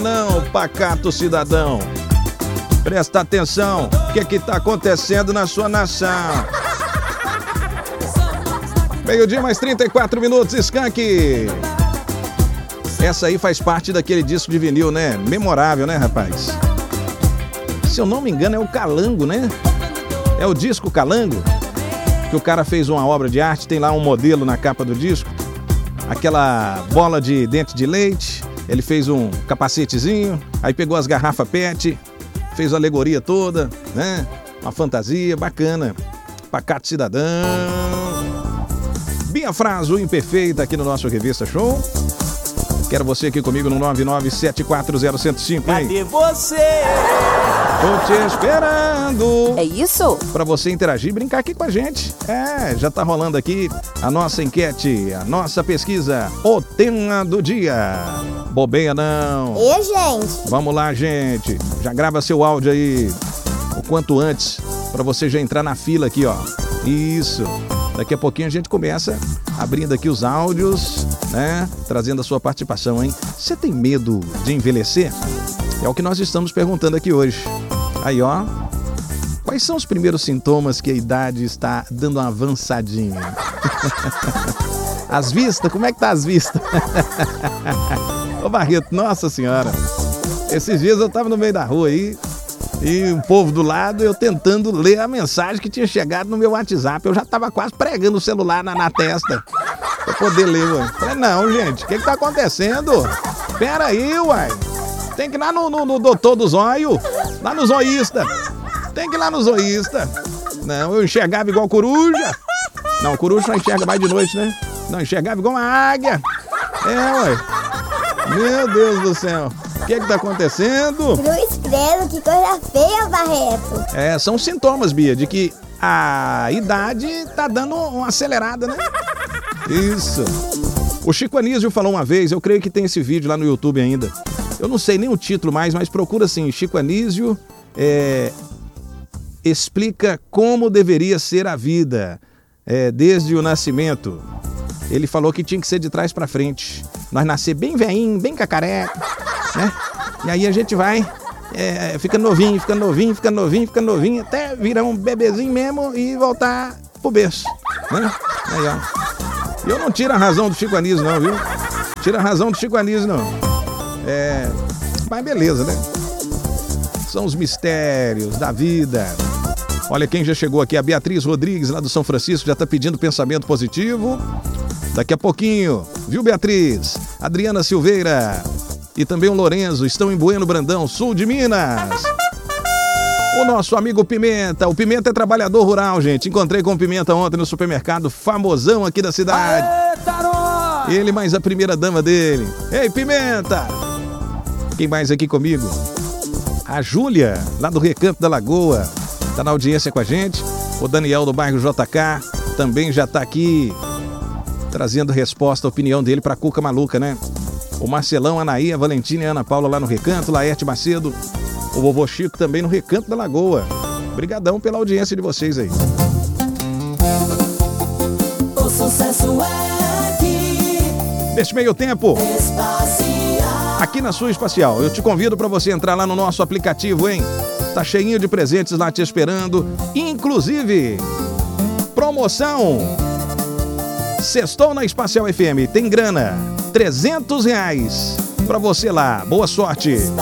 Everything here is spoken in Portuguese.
Não, pacato cidadão. Presta atenção, o que é que tá acontecendo na sua nação? Meio-dia mais 34 minutos, Skank. Essa aí faz parte daquele disco de vinil, né? Memorável, né, rapaz? Se eu não me engano, é o Calango, né? É o disco Calango, que o cara fez uma obra de arte, tem lá um modelo na capa do disco, aquela bola de dente de leite, ele fez um capacetezinho, aí pegou as garrafas PET, fez a alegoria toda, né? Uma fantasia bacana. Pacato cidadão. Bia Fraso, imperfeita, aqui no nosso Revista Show. Quero você aqui comigo no 997401005, hein? Cadê você? Tô te esperando. É isso? Pra você interagir e brincar aqui com a gente. Já tá rolando aqui a nossa enquete, a nossa pesquisa, o tema do dia. Bobeia não. E, gente? Vamos lá, gente. Já grava seu áudio aí o quanto antes, pra você já entrar na fila aqui, ó. Isso. Daqui a pouquinho a gente começa abrindo aqui os áudios, né? Trazendo a sua participação, hein? Você tem medo de envelhecer? É o que nós estamos perguntando aqui hoje. Aí, ó. Quais são os primeiros sintomas que a idade está dando uma avançadinha? As vistas? Como é que tá as vistas? Ô, Barreto, nossa senhora. Esses dias eu tava no meio da rua aí e um povo do lado, eu tentando ler a mensagem que tinha chegado no meu WhatsApp. Eu já tava quase pregando o celular na testa pra poder ler, ué. Falei, não, gente, o que tá acontecendo? Pera aí, uai. Tem que ir lá no doutor do zóio, lá no zoísta. Tem que ir lá no zoísta. Não, eu enxergava igual coruja. Não, coruja não enxerga mais de noite, né? Não, enxergava igual uma águia. Ué. Meu Deus do céu. O que tá acontecendo? Cruz credo, que coisa feia, Barreto. São sintomas, Bia, de que a idade tá dando uma acelerada, né? Isso. O Chico Anísio falou uma vez, eu creio que tem esse vídeo lá no YouTube ainda. Eu não sei nem o título mais, mas procura assim, Chico Anísio explica como deveria ser a vida desde o nascimento. Ele falou que tinha que ser de trás pra frente. Nós nascer bem velhinho, bem cacareco, né? E aí a gente vai ficando novinho, ficando novinho, ficando novinho, ficando novinho, até virar um bebezinho mesmo e voltar pro berço, né? Aí, ó. E eu não tiro a razão do Chico Anísio não, viu? Tira a razão do Chico Anísio não. Mas beleza, né? São os mistérios da vida. Olha quem já chegou aqui, a Beatriz Rodrigues, lá do São Francisco, já tá pedindo pensamento positivo. Daqui a pouquinho, viu, Beatriz? Adriana Silveira e também o Lorenzo estão em Bueno Brandão, sul de Minas. O nosso amigo Pimenta. O Pimenta é trabalhador rural, gente. Encontrei com o Pimenta ontem no supermercado famosão aqui da cidade. Aê, ele mais a primeira dama dele. Ei, Pimenta! Quem mais aqui comigo? A Júlia, lá do Recanto da Lagoa. Tá na audiência com a gente. O Daniel do bairro JK também já tá aqui trazendo resposta, a opinião dele pra Cuca Maluca, né? O Marcelão, a Anaí, a Valentina e a Ana Paula lá no Recanto, Laerte Macedo, o vovô Chico também no Recanto da Lagoa. Obrigadão pela audiência de vocês aí. o sucesso é aqui. Neste meio tempo, Espacial. aqui na sua Espacial, eu te convido para você entrar lá no nosso aplicativo, hein? Tá cheinho de presentes lá te esperando, inclusive promoção Sextou na Espacial FM, tem grana, R$300 pra você lá, boa sorte.